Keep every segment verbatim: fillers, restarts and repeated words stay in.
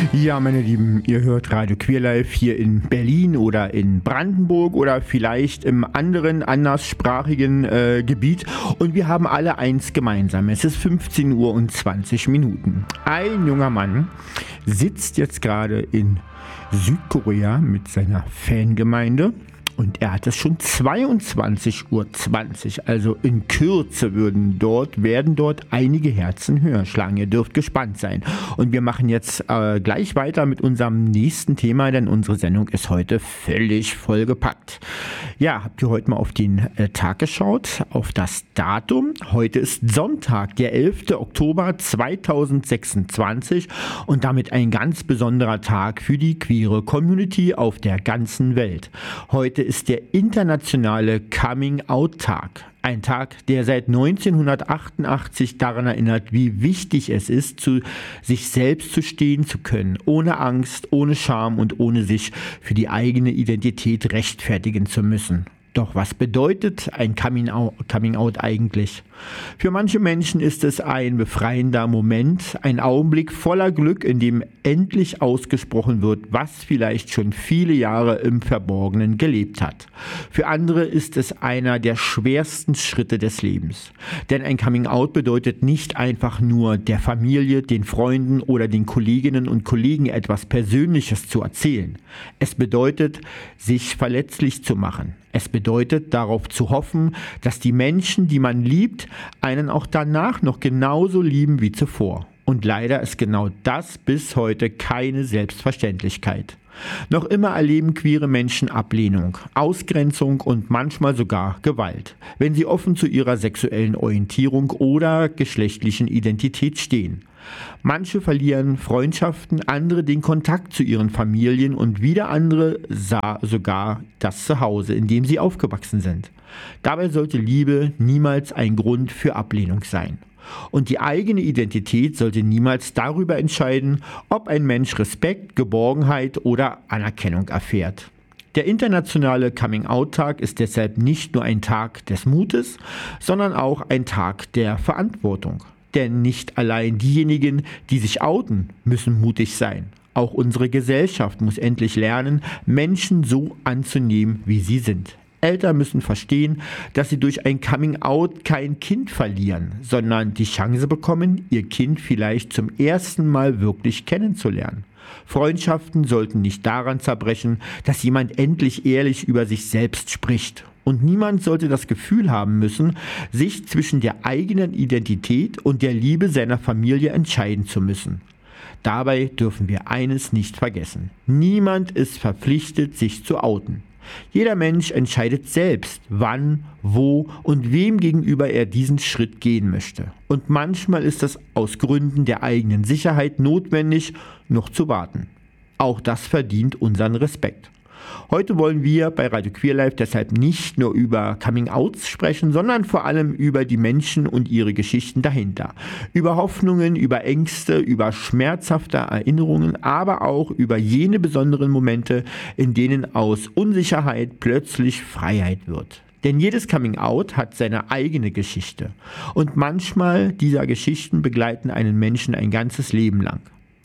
Ja, meine Lieben, ihr hört Radio Queerlife hier in Berlin oder in Brandenburg oder vielleicht im anderen anderssprachigen äh, Gebiet und wir haben alle eins gemeinsam. Es ist fünfzehn Uhr und zwanzig Minuten. Ein junger Mann sitzt jetzt gerade in Südkorea mit seiner Fangemeinde. Und er hat es schon zweiundzwanzig Uhr zwanzig, also in Kürze würden dort, werden dort einige Herzen höher schlagen. Ihr dürft gespannt sein. Und wir machen jetzt äh, gleich weiter mit unserem nächsten Thema, denn unsere Sendung ist heute völlig vollgepackt. Ja, habt ihr heute mal auf den äh, Tag geschaut, auf das Datum? Heute ist Sonntag, der elfter Oktober zweitausendsechsundzwanzig und damit ein ganz besonderer Tag für die queere Community auf der ganzen Welt. Heute ist der internationale Coming-out-Tag. Ein Tag, der seit neunzehnhundertachtundachtzig daran erinnert, wie wichtig es ist, zu sich selbst zu stehen zu können, ohne Angst, ohne Scham und ohne sich für die eigene Identität rechtfertigen zu müssen. Doch was bedeutet ein Coming-out eigentlich? Für manche Menschen ist es ein befreiender Moment, ein Augenblick voller Glück, in dem endlich ausgesprochen wird, was vielleicht schon viele Jahre im Verborgenen gelebt hat. Für andere ist es einer der schwersten Schritte des Lebens. Denn ein Coming-out bedeutet nicht einfach nur der Familie, den Freunden oder den Kolleginnen und Kollegen etwas Persönliches zu erzählen. Es bedeutet, sich verletzlich zu machen. Es bedeutet, darauf zu hoffen, dass die Menschen, die man liebt, einen auch danach noch genauso lieben wie zuvor. Und leider ist genau das bis heute keine Selbstverständlichkeit. Noch immer erleben queere Menschen Ablehnung, Ausgrenzung und manchmal sogar Gewalt, wenn sie offen zu ihrer sexuellen Orientierung oder geschlechtlichen Identität stehen. Manche verlieren Freundschaften, andere den Kontakt zu ihren Familien und wieder andere sah sogar das Zuhause, in dem sie aufgewachsen sind. Dabei sollte Liebe niemals ein Grund für Ablehnung sein. Und die eigene Identität sollte niemals darüber entscheiden, ob ein Mensch Respekt, Geborgenheit oder Anerkennung erfährt. Der internationale Coming-out-Tag ist deshalb nicht nur ein Tag des Mutes, sondern auch ein Tag der Verantwortung. Denn nicht allein diejenigen, die sich outen, müssen mutig sein. Auch unsere Gesellschaft muss endlich lernen, Menschen so anzunehmen, wie sie sind. Eltern müssen verstehen, dass sie durch ein Coming-out kein Kind verlieren, sondern die Chance bekommen, ihr Kind vielleicht zum ersten Mal wirklich kennenzulernen. Freundschaften sollten nicht daran zerbrechen, dass jemand endlich ehrlich über sich selbst spricht. Und niemand sollte das Gefühl haben müssen, sich zwischen der eigenen Identität und der Liebe seiner Familie entscheiden zu müssen. Dabei dürfen wir eines nicht vergessen. Niemand ist verpflichtet, sich zu outen. Jeder Mensch entscheidet selbst, wann, wo und wem gegenüber er diesen Schritt gehen möchte. Und manchmal ist es aus Gründen der eigenen Sicherheit notwendig, noch zu warten. Auch das verdient unseren Respekt. Heute wollen wir bei Radio Queerlife deshalb nicht nur über Coming-outs sprechen, sondern vor allem über die Menschen und ihre Geschichten dahinter. Über Hoffnungen, über Ängste, über schmerzhafte Erinnerungen, aber auch über jene besonderen Momente, in denen aus Unsicherheit plötzlich Freiheit wird. Denn jedes Coming-out hat seine eigene Geschichte. Und manchmal dieser Geschichten begleiten einen Menschen ein ganzes Leben lang.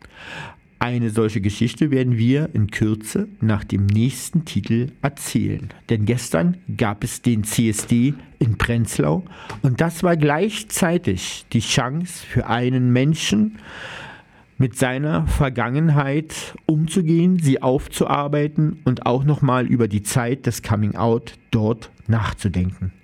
Eine solche Geschichte werden wir in Kürze nach dem nächsten Titel erzählen. Denn gestern gab es den C S D in Prenzlau und das war gleichzeitig die Chance für einen Menschen, mit seiner Vergangenheit umzugehen, sie aufzuarbeiten und auch nochmal über die Zeit des Coming-out dort nachzudenken.